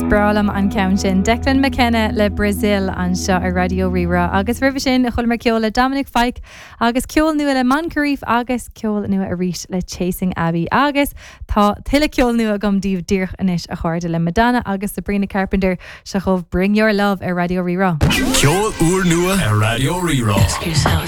Bralam an Countin, Declan McKenna le Brazil an seo a Radio Rira agus rih sin a chulmar ceol le Dominic Fike agus ceol nua le Moncrief agus ceol nua a rís le Chasing Abbey agus tá tuile ceol nua gom díobh díoch inis a chuirde le Madonna agus Sabrina Carpenter se chomh Bring Your Love a Radio Rira. Ceol úr nua a Radio Rira.